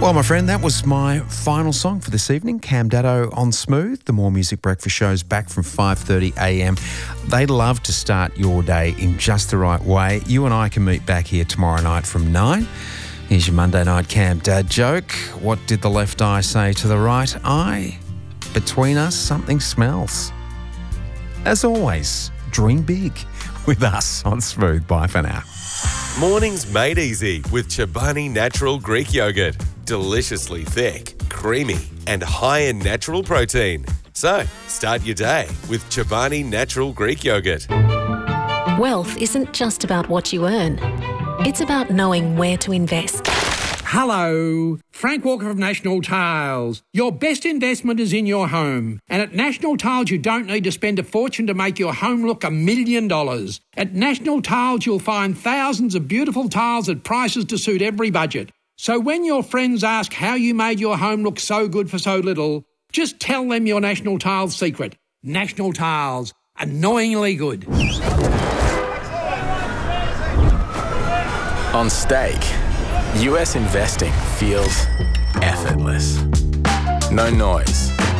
Well, my friend, that was my final song for this evening. Cam Daddo on Smooth. The More Music Breakfast show's back from 5:30am. They'd love to start your day in just the right way. You and I can meet back here tomorrow night from 9. Here's your Monday night Cam Dad joke. What did the left eye say to the right eye? Between us, something smells. As always, dream big with us on Smooth. Bye for now. Mornings made easy with Chobani Natural Greek Yogurt. Deliciously thick, creamy, and high in natural protein. So, start your day with Chobani Natural Greek Yogurt. Wealth isn't just about what you earn. It's about knowing where to invest. Hello, Frank Walker of National Tiles. Your best investment is in your home. And at National Tiles, you don't need to spend a fortune to make your home look $1 million. At National Tiles, you'll find thousands of beautiful tiles at prices to suit every budget. So when your friends ask how you made your home look so good for so little, just tell them your National Tiles secret. National Tiles, annoyingly good. On Stake, US investing feels effortless. No noise,